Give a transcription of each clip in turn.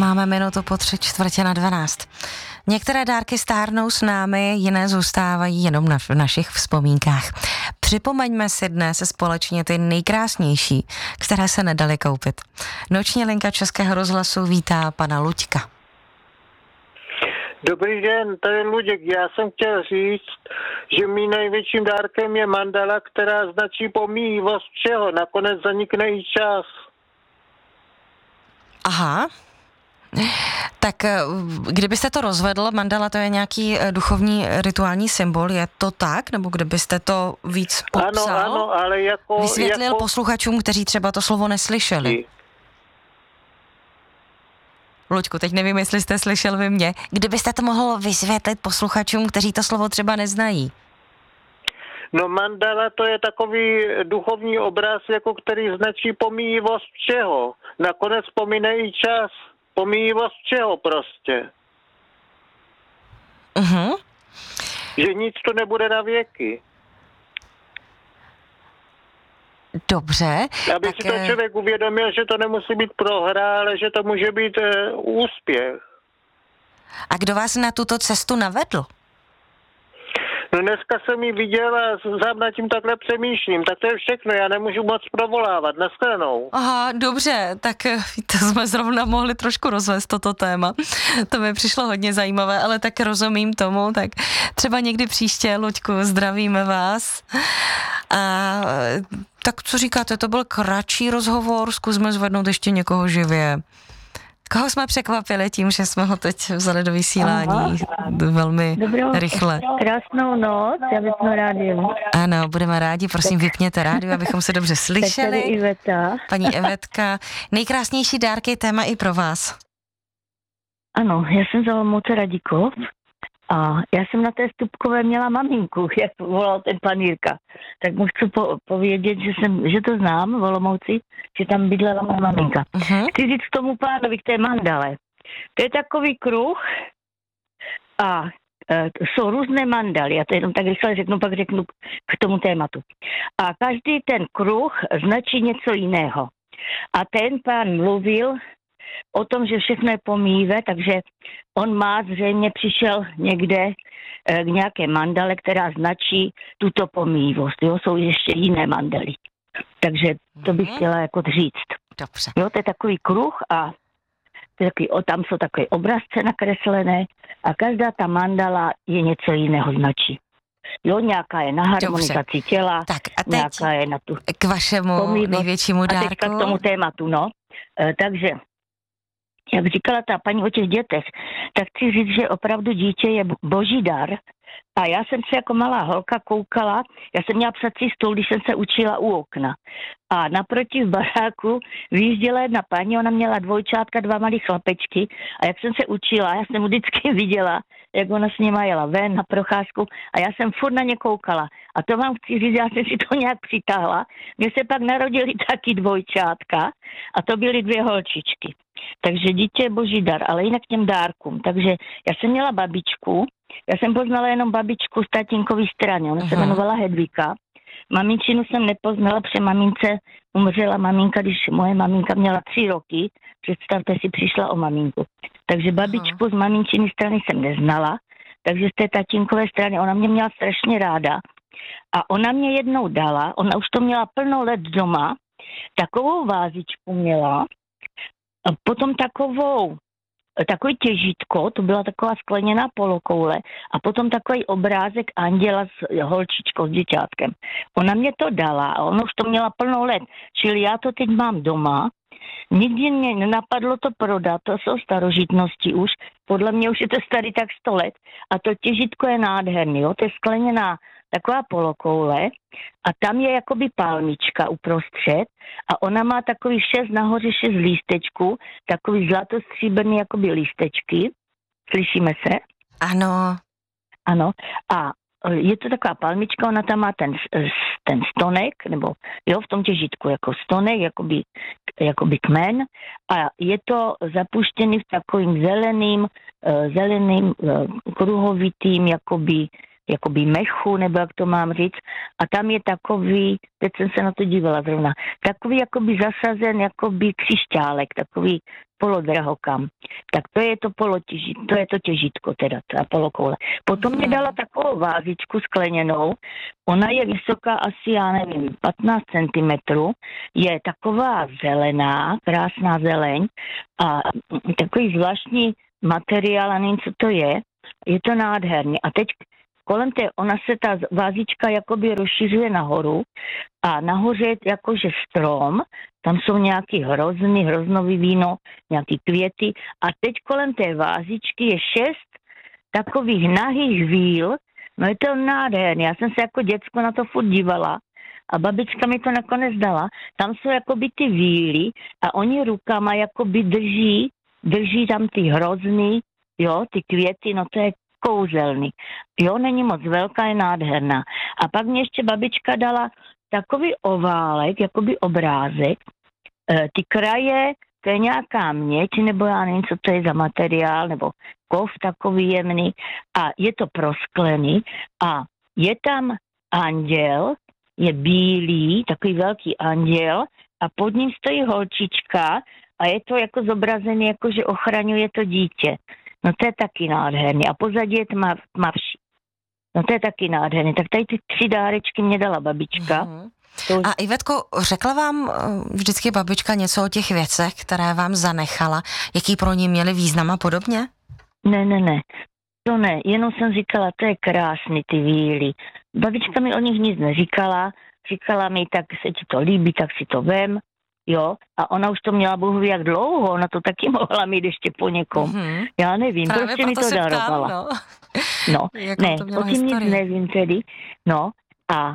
Máme minutu po 11:45. Některé dárky stárnou s námi, jiné zůstávají jenom v našich vzpomínkách. Připomeňme si dnes společně ty nejkrásnější, které se nedaly koupit. Noční linka Českého rozhlasu vítá pana Luďka. Dobrý den, tady Luděk. Já jsem chtěl říct, že mým největším dárkem je mandala, která značí pomíjivost všeho. Nakonec zanikne i čas. Aha. Tak kdybyste to rozvedl, mandala to je nějaký duchovní rituální symbol, je to tak? Nebo kdybyste to víc popsal? Ano, ale vysvětlil posluchačům, kteří třeba to slovo neslyšeli. Luďku, teď nevím, jestli jste slyšel vy mě. Kdybyste to mohl vysvětlit posluchačům, kteří to slovo třeba neznají? No mandala to je takový duchovní obraz, jako který značí pomíjivost všeho. Nakonec pomine i čas. Pomíjivost všeho prostě. Uh-huh. Že nic tu nebude na věky. Dobře. Aby si to člověk uvědomil, že to nemusí být prohra, ale že to může být úspěch. A kdo vás na tuto cestu navedl? No dneska jsem ji viděl a sám nad tím takhle přemýšlím. Tak to je všechno, já nemůžu moc provolávat. Nashledanou. Aha, dobře, tak to jsme zrovna mohli trošku rozvést toto téma. To mi přišlo hodně zajímavé, ale tak rozumím tomu, tak třeba někdy příště, Luďku, zdravíme vás. A tak co říkáte, to byl kratší rozhovor, zkusme zvednout ještě někoho živě. Koho jsme překvapili tím, že jsme ho teď vzali do vysílání velmi rychle. Krásnou noc, já vypnu rádiu. Ano, budeme rádi, prosím, vypněte rádiu, abychom se dobře slyšeli. Tak tady Iveta. Paní Evetka, nejkrásnější dárky téma i pro vás. Ano, já jsem z Olomouce Radikov a já jsem na té Stupkové měla maminku, jak volal ten pan Jirka. Tak mu chci povědět, že to znám v Olomouci, že tam bydlela má maminka. Uh-huh. Chci říct k tomu pánovi, k té mandale. To je takový kruh a jsou různé mandaly, já to jenom tak rychle řeknu, pak řeknu k tomu tématu. A každý ten kruh značí něco jiného. A ten pán mluvil o tom, že všechno je pomíjivé, takže on zřejmě přišel někde k nějaké mandale, která značí tuto pomíjivost. Jo, jsou ještě jiné mandaly. Takže to bych chtěla jako říct. Dobře. Jo, to je takový kruh a tam jsou takové obrazce nakreslené a každá ta mandala je něco jiného značí. Jo, nějaká je na harmonizaci těla, tak a teď nějaká je na tu k vašemu pomíjivost. největšímu dárku. A teďka k tomu tématu, no. Takže jak říkala ta paní o těch dětech, tak chci říct, že opravdu dítě je boží dar. A já jsem se jako malá holka koukala, já jsem měla psací stůl, když jsem se učila u okna. A naproti v baráku vyjížděla jedna paní, ona měla dvojčátka, 2 malý chlapečky. A jak jsem se učila, já jsem vždycky viděla, jak ona s nima jela ven na procházku a já jsem furt na ně koukala. A to vám chci říct, já jsem si to nějak přitáhla. Mně se pak narodili taky dvojčátka a to byly 2 holčičky. Takže dítě je boží dar, ale jinak těm dárkům. Takže já jsem měla babičku, já jsem poznala jenom babičku z tatínkový straně, ona se jmenovala Hedvika. Maminčinu jsem nepoznala, protože mamince umřela maminka, když moje maminka měla 3 roky. Představte si, přišla o maminku. Takže babičku z maminčiny strany jsem neznala, takže z té tatínkové strany ona mě měla strašně ráda. A ona mě jednou dala, ona už to měla plno let doma, takovou vázičku měla, a potom takový těžítko, to byla taková skleněná polokoule a potom takový obrázek anděla s holčičkou, s děťátkem. Ona mě to dala a ona už to měla plno let, čili já to teď mám doma. Nikdy mě nenapadlo to prodat, to jsou starožitnosti už, podle mě už je to starý tak 100 let a to těžítko je nádherný, jo? To je skleněná taková polokoule a tam je jakoby palmička uprostřed a ona má takový 6 nahoře 6 lístečků, takový zlatostříbrný jakoby lístečky. Slyšíme se? Ano. Ano. A je to taková palmička, ona tam má ten stonek, nebo jo, v tom těžítku jako stonek, jakoby kmen a je to zapuštěný v takovým zeleným kruhovitým, jakoby jakoby mechu, nebo jak to mám říct. A tam je takový, teď jsem se na to dívala zrovna, takový jakoby zasazen, jakoby křišťálek, takový polodrahokam. Tak to je to těžítko teda, ta polokoule. Potom mě dala takovou vázičku skleněnou, ona je vysoká asi, já nevím, 15 cm, je taková zelená, krásná zeleň a takový zvláštní materiál, a nevím, co to je to nádherný. A teď kolem ona se ta vázička jakoby rozšiřuje nahoru a nahoře je jakože strom, tam jsou nějaký hroznový víno, nějaký květy a teď kolem té vázičky je 6 takových nahých víl, no je to nádherný, já jsem se jako děcko na to furt dívala a babička mi to nakonec dala, tam jsou jakoby ty víly a oni rukama jakoby drží tam ty hrozny, jo, ty květy, no to je kouzelný. Jo, není moc velká, je nádherná. A pak mě ještě babička dala takový oválek, jakoby obrázek. Ty kraje, to je nějaká měď, nebo já nevím, co to je za materiál, nebo kov takový jemný. A je to prosklený a je tam anděl, je bílý, takový velký anděl a pod ním stojí holčička a je to jako zobrazený, jako že ochraňuje to dítě. No to je taky nádherný. A pozadí je tmavší. No to je taky nádherný. Tak tady ty 3 dárečky mě dala babička. Mm-hmm. A Ivetko, řekla vám vždycky babička něco o těch věcech, které vám zanechala? Jaký pro ní měly význam a podobně? Ne. To ne. Jenom jsem říkala, to je krásný, ty víly. Babička mi o nich nic neříkala. Říkala mi, tak se ti to líbí, tak si to vem. Jo, a ona už to měla bohu jak dlouho, ona to taky mohla mít ještě po někom. Mm-hmm. Já nevím, právě prostě mi to darovala. No, ne, o tím nic nevím tedy. No, a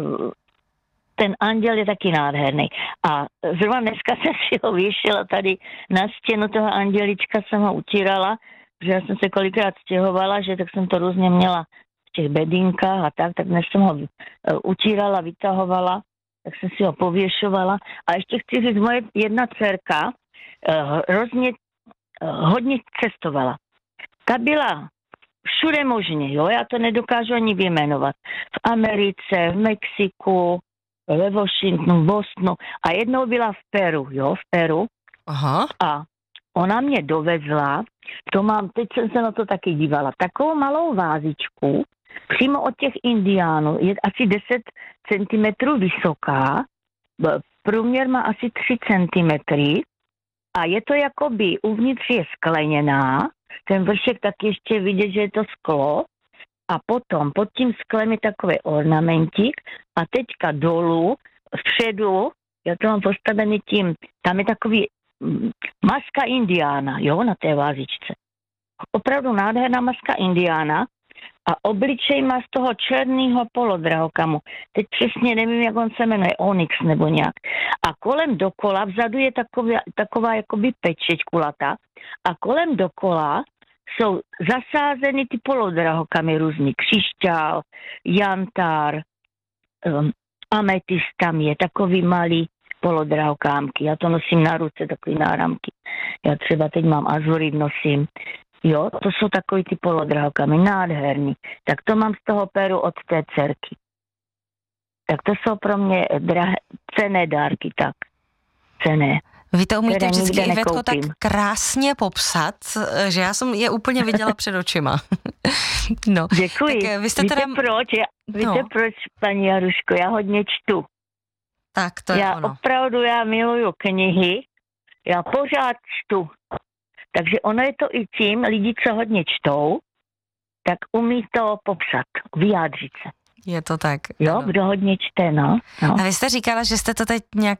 ten anděl je taky nádherný. A zrovna dneska jsem si ho věšela tady na stěnu toho andělička, jsem ho utírala, že já jsem se kolikrát stěhovala, že tak jsem to různě měla v těch bedínkách a tak dnes jsem ho utírala, vytahovala, tak jsem si ho pověšovala. A ještě chci říct, moje jedna dcerka hodně cestovala. Ta byla všude možně, jo, já to nedokážu ani vyjmenovat. V Americe, v Mexiku, ve Washingtonu, v Bostonu a jednou byla v Peru, jo, v Peru. Aha. A ona mě dovezla, teď jsem se na to taky dívala, takovou malou vázičku, přímo od těch indiánů, je asi 10 cm vysoká, průměr má asi 3 cm a je to jakoby, uvnitř je skleněná, ten vršek tak ještě vidět, že je to sklo a potom pod tím sklem je takový ornamentík a teďka dolů, vpředu, já to mám postavený tím, tam je takový maska indiána, jo, na té vázičce. Opravdu nádherná maska indiána a obličej má z toho černého polodrahokamu. Teď přesně nevím, jak on se jmenuje, Onyx nebo nějak. A kolem dokola, vzadu je taková jakoby pečeť kulatá a kolem dokola jsou zasázeny ty polodrahokamy různý. Křišťál, jantár, ametist tam je, takový malý polodrahokámky. Já to nosím na ruce, takový náramky. Já třeba teď mám azurit, nosím. Jo, to jsou takový ty polodrahokamy, nádherný. Tak to mám z toho Peru od té dcerky. Tak to jsou pro mě cenné dárky, tak. Cenné. Vy to umíte vždycky, Ivetko, tak krásně popsat, že já jsem je úplně viděla před očima. No. Děkuji. Tak vy jste víte proč? Víte proč, paní Jaruško? Já hodně čtu. Tak to je ono. Opravdu miluju knihy. Já pořád čtu. Takže ono je to i tím, lidi, co hodně čtou, tak umí to popsat, vyjádřit se. Je to tak. Jo, ano. kdo hodně čte, no. A vy jste říkala, že jste to teď nějak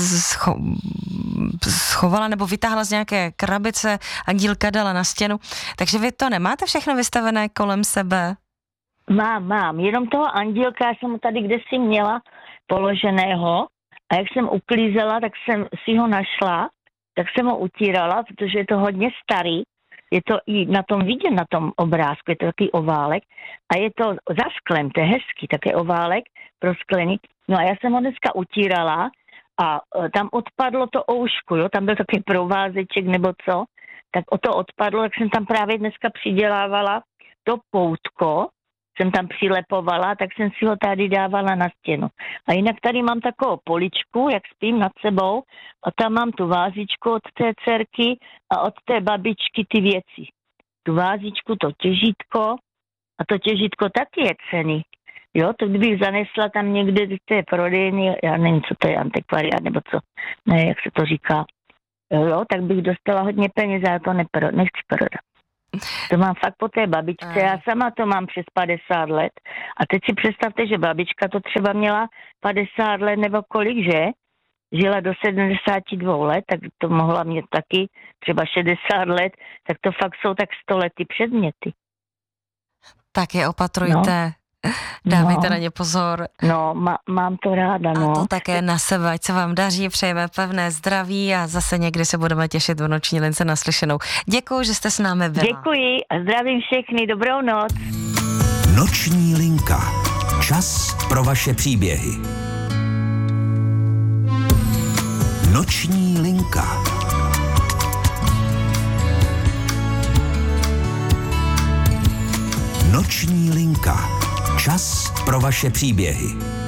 schovala nebo vytáhla z nějaké krabice, andílka dala na stěnu. Takže vy to nemáte všechno vystavené kolem sebe? Mám. Jenom toho andílka, já jsem ho tady kdesi měla položeného a jak jsem uklízela, tak jsem si ho našla, tak jsem ho utírala, protože je to hodně starý. Je to i na tom vidět, na tom obrázku, je to takový oválek a je to za sklem, to je hezký, také oválek prosklený. No a já jsem ho dneska utírala a tam odpadlo to oušku, jo, tam byl takový provázeček nebo co, tak o to odpadlo, tak jsem tam právě dneska přidělávala to poutko jsem tam přilepovala, tak jsem si ho tady dávala na stěnu. A jinak tady mám takovou poličku, jak spím nad sebou, a tam mám tu vázičku od té dcerky a od té babičky ty věci. Tu vázičku, to těžítko, a to těžítko taky je ceny. Jo, to kdybych zanesla tam někde do té prodejny, já nevím, co to je, antikvariát, nebo co, ne, jak se to říká, jo, tak bych dostala hodně peněz, ale to nechci prodat. To mám fakt po té babičce, já sama to mám přes 50 let. A teď si představte, že babička to třeba měla 50 let nebo kolik, že? Žila do 72 let, tak to mohla mít taky třeba 60 let, tak to fakt jsou tak 100 lety předměty. Tak je opatrujte. Dávejte na ně pozor. No, mám to ráda, no. A to také na sebe, ať se vám daří, přejeme pevné zdraví a zase někdy se budeme těšit v Noční lince naslyšenou. Děkuji, že jste s námi byla. Děkuji a zdravím všechny, dobrou noc. Noční linka. Čas pro vaše příběhy. Noční linka. Noční linka. Čas pro vaše příběhy.